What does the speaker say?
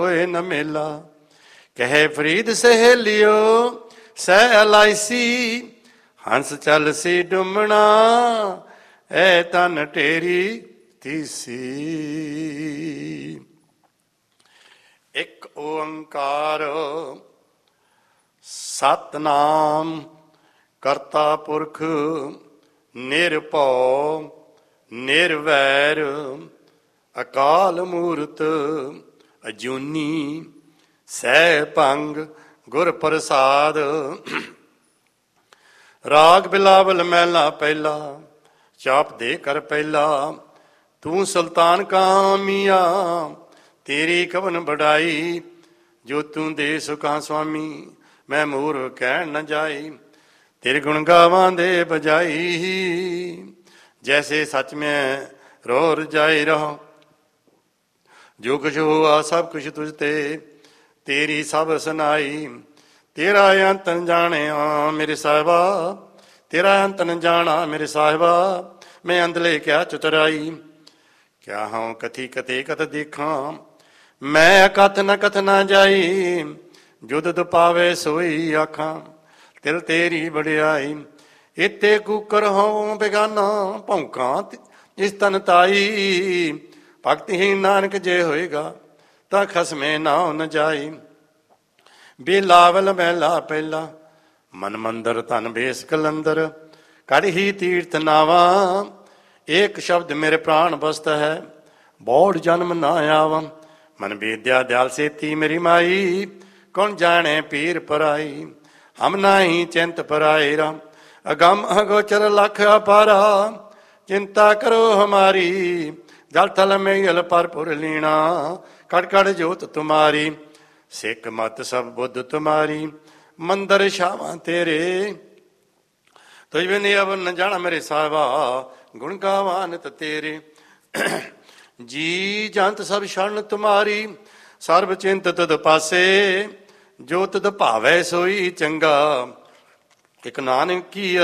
ਹੋਏ ਨ ਮੇਲਾ। ਕਹੇ ਫਰੀਦ ਸਹੇਲਿਓ ਸਹਿ ਅਲਾਇਸੀ, ਹੰਸ ਚੱਲ ਸੀ ਡੁੰਮਣਾ ਐ ਤਨ ਢੇਰੀ ਤੀਸੀ। ਇੱਕ ਓੰਕਾਰ ਸਤਨਾਮ ਕਰਤਾ ਪੁਰਖ ਨਿਰਭਉ ਨਿਰਵੈਰ ਅਕਾਲ ਮੂਰਤ ਅਜੂਨੀ ਸਹਿ ਭੰਗ ਗੁਰ ਪ੍ਰਸਾਦ। ਰਾਗ ਬਿਲਾਵਲ ਮਹਿਲਾ ਪਹਿਲਾ, ਚਾਪ ਦੇ ਕਰ ਪਹਿਲਾ। ਤੂੰ ਸੁਲਤਾਨ ਕਾਮੀਆ ਤੇਰੀ ਕਵਨ ਬੜਾਈ, ਜੋ ਤੂੰ ਦੇ ਸੁਖਾਂ ਸੁਆਮੀ ਮੈਂ ਮੂਰ ਕਹਿਣ ਨ ਜਾਈ। ਤੇਰੇ ਗੁਣ ਗਾਵਾਂ ਦੇ ਬਜਾਈ, ਜੈਸੇ ਸੱਚ ਮੈਂ ਰੋ ਰਜਾਈ ਰਹਾ। ਜੋ ਕੁਛ ਹੋਆ ਸਭ ਕੁਛ ਤੁਝ ਤੇ, ਤੇਰੀ ਸਭ ਸੁਨਾਈ। ਤੇਰਾ ਅੰਤ ਨ ਜਾਣਿਆ ਮੇਰੇ ਸਾਹਿਬਾ, ਤੇਰਾ ਅੰਤ ਨ ਜਾਣਾ ਮੇਰੇ ਸਾਹਿਬਾ। ਮੈਂ ਅੰਦਲੇ ਕਿਆ ਚਤੁਰਾਈ, ਕਿਆ ਹਾਂ ਕਥੀ ਕਤੇ ਕਤ ਦੇਖਾਂ। ਮੈਂ ਕਥ ਨ ਕਥ ਨਾ ਜਾਈ, ਜੁਦ ਦੁਪਾਵੇ ਸੋਈ ਆਖਾਂ। ਤਿਲ ਤੇਰੀ ਵਡਿਆਈ, ਇੱਥੇ ਕੂਕਰ ਹੋਂ ਬੇਗਾਨਾ। ਭੌਂਕਾਂ ਇਸ ਤਨ ਤਾਈ, ਭਗਤਹੀਨ ਨਾਨਕ ਜੇ ਹੋਏਗਾ ਤਾਂ ਖਸਮੇ ਨਾਉ ਨ ਜਾਈ। ਬਿਲਾਵਲ ਮਹਿਲਾ ਪਹਿਲਾ, ਮਨ ਮੰਦਰ ਤਨ ਬੇਸ ਕਲੰਦਰ। ਕੜਹੀ ਤੀਰਥ ਨਾਵਾ, ਏਕ ਸ਼ਬਦ ਮੇਰੇ ਪ੍ਰਾਣ ਬਸਤ ਹੈ। ਬੌੜ ਜਨਮ ਨਾ ਆਵਾਂ, ਮਨ ਬੀਦਿਆ ਦਿਆਲ ਸੇਤੀ ਮੇਰੀ ਮਾਈ। ਕੌਣ ਜਾਣੇ ਪੀਰ ਪਰਾਈ, ਹਮ ਨਾਹੀ ਚਿੰਤ ਪਰਾਏ ਰਾਮ। ਅਗੰਮ ਅਗੋਚਰ ਲਖ ਅਪਾਰਾ, ਚਿੰਤਾ ਕਰੋ ਹਮਾਰੀ। ਜਲ ਥਲ ਮੇਲ ਭਰਪੁਰ ਲੀਣਾ, ਕੜ ਕੜ ਜੋਤ ਤੁਮਾਰੀ। ਸਿੱਖ ਮਤ ਸਭ ਬੁੱਧ ਤੁਮਾਰੀ, ਮੰਦਰ ਛਾਵਾਂ ਤੇਰੇ। ਤੁਝ ਬਿਨ ਅਵਰ ਨ ਜਾਣਾ ਮੇਰੇ ਸਾਹਿਬਾ, ਗੁਣ ਗਾਵਾਂ ਨਿਤ ਤੇਰੇ। ਜੀ ਜੰਤ ਸਭ ਸ਼ਰਨ ਤੁਮਾਰੀ, ਸਰਬ ਚਿੰਤ ਤੁਧ ਪਾਸੇ। ਜੋ ਤੁਧ ਭਾਵੈ ਸੋਈ ਚੰਗਾ, ਇਕ ਨਾਨਕ ਕੀ